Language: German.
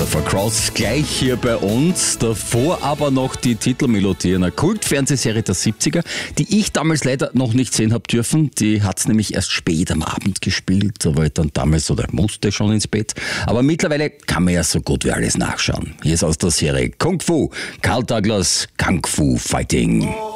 Christopher Cross gleich hier bei uns. Davor aber noch die Titelmelodie einer Kultfernsehserie der 70er, die ich damals leider noch nicht sehen habe dürfen. Die hat es nämlich erst spät am Abend gespielt. Da war ich dann damals oder musste schon ins Bett. Aber mittlerweile kann man ja so gut wie alles nachschauen. Hier ist aus der Serie Kung Fu, Carl Douglas, Kung Fu Fighting.